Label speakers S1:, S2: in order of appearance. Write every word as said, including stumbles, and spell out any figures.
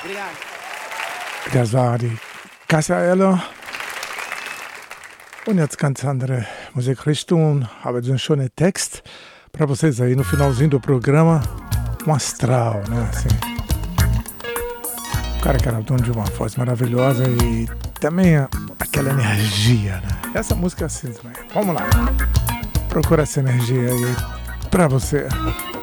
S1: Obrigado.
S2: Das war die Cassa Eller. Und jetzt ganz andere Musikrichtung, aber um schönen Text para vocês aí no finalzinho do programa. Um astral, né? Assim. O cara que era dono de uma voz maravilhosa e também aquela energia, né? Essa música é assim também. Vamos lá. Procura essa energia aí pra você.